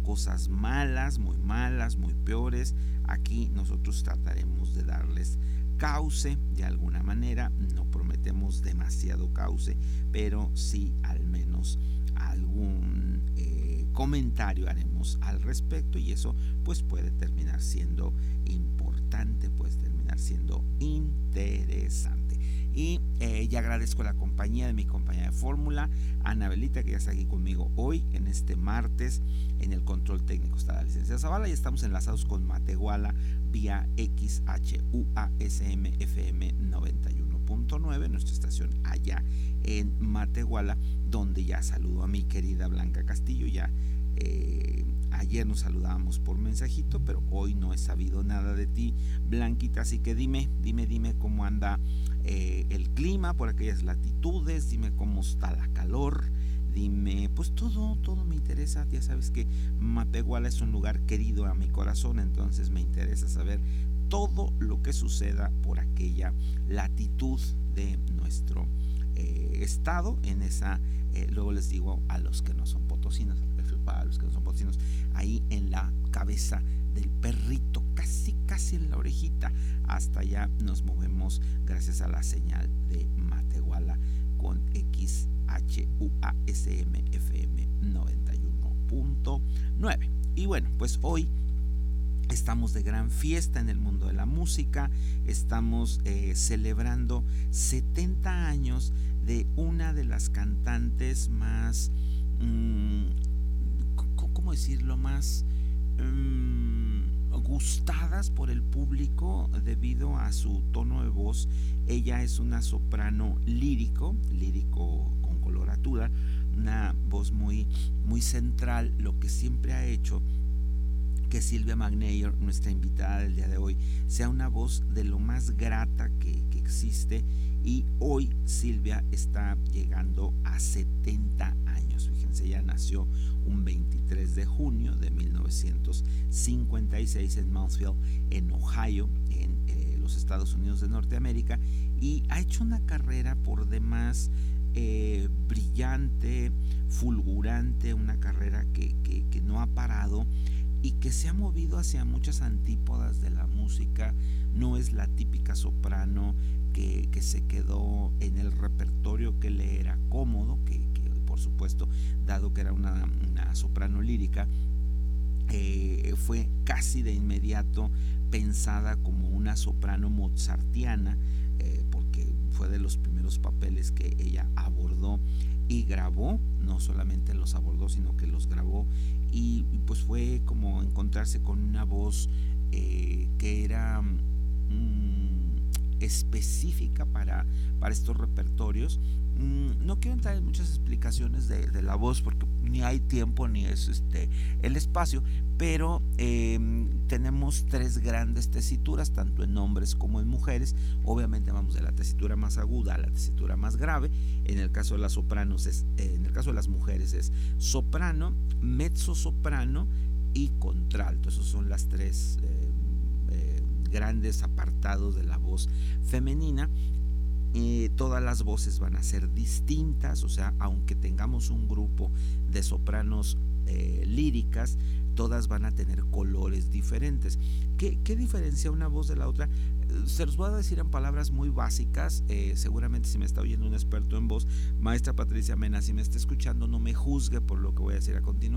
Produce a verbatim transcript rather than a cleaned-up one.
cosas malas, muy malas, muy peores. Aquí nosotros trataremos de darles cauce de alguna manera. No prometemos demasiado cauce, pero sí al menos algún eh, comentario haremos al respecto, y eso pues puede terminar siendo importante, puede terminar siendo interesante. Y eh, ya agradezco la compañía de mi compañera de fórmula, Anabelita, que ya está aquí conmigo hoy en este martes. En el control técnico está la licenciada Zavala, y estamos enlazados con Matehuala vía X H U A S M F M noventa y uno punto nueve, nuestra estación allá en Matehuala, donde ya saludo a mi querida Blanca Castillo. Ya eh, ayer nos saludábamos por mensajito, pero hoy no he sabido nada de ti, Blanquita, así que dime, dime, dime cómo anda eh, el clima por aquellas latitudes, dime cómo está la calor, dime, pues todo, todo me interesa. Ya sabes que Matehuala es un lugar querido a mi corazón, entonces me interesa saber todo lo que suceda por aquella latitud de nuestro eh, estado, en esa, eh, luego les digo a los que no son potosinos, para los que no son potosinos, ahí en la cabeza del perrito, casi, casi en la orejita, hasta allá nos movemos gracias a la señal de Matehuala con X H U A S M F M noventa y uno punto nueve. Y bueno, pues hoy estamos de gran fiesta en el mundo de la música. Estamos eh, celebrando setenta años de una de las cantantes más, mmm, ¿cómo decirlo? Más mmm, gustadas por el público debido a su tono de voz. Ella es una soprano lírico, lírico con coloratura, una voz muy, muy central, lo que siempre ha hecho que Silvia McNair, nuestra invitada del día de hoy, sea una voz de lo más grata que, que existe. Y hoy Silvia está llegando a setenta años. Fíjense, ella nació un veintitrés de junio de mil novecientos cincuenta y seis en Moundsville, en Ohio, en eh, los Estados Unidos de Norteamérica, y ha hecho una carrera por demás eh, brillante, fulgurante, una carrera que, que, que no ha parado y que se ha movido hacia muchas antípodas de la música. No es la típica soprano que, que se quedó en el repertorio que le era cómodo, que, que por supuesto, dado que era una, una soprano lírica, eh, fue casi de inmediato pensada como una soprano mozartiana, eh, porque fue de los primeros papeles que ella abordó y grabó. No solamente los abordó, sino que los grabó, y, y pues fue como encontrarse con una voz eh, que era mmm, específica para, para estos repertorios. Mm, no quiero entrar en muchas explicaciones de, de la voz, porque ni hay tiempo ni es este el espacio, pero eh, tenemos tres grandes tesituras, tanto en hombres como en mujeres. Obviamente vamos de la tesitura más aguda a la tesitura más grave. En el caso de las sopranos es, eh, en el caso de las mujeres es soprano, mezzosoprano y contralto. Esos son las tres eh, eh, grandes apartados de la voz femenina. Eh, todas las voces van a ser distintas, o sea, aunque tengamos un grupo de sopranos eh, líricas, todas van a tener colores diferentes. ¿Qué, qué diferencia una voz de la otra? Se los voy a decir en palabras muy básicas. Eh, seguramente si me está oyendo un experto en voz, maestra Patricia Mena, si me está escuchando, no me juzgue por lo que voy a decir a continuación.